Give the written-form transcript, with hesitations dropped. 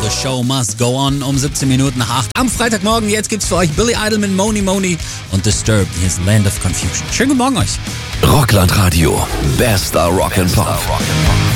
The Show Must Go On um 17 Minuten nach 8 am Freitagmorgen. Jetzt gibt's für euch Billy Idol mit Moni Moni und Disturbed. Hier ist Land of Confusion. Schönen guten Morgen euch. Rockland Radio. Bester Rock'n'Pop.